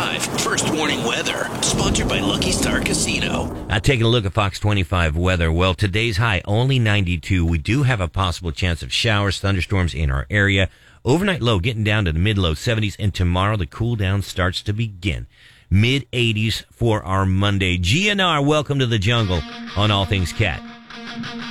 25 First Warning Weather, sponsored by Lucky Star Casino. Taking a look at Fox 25 weather. Well, today's high, only 92. We do have a possible chance of showers, thunderstorms in our area. Overnight low getting down to the mid-low 70s, and tomorrow the cool down starts to begin. Mid-80s for our Monday. GNR, welcome to the jungle on All Things Cat.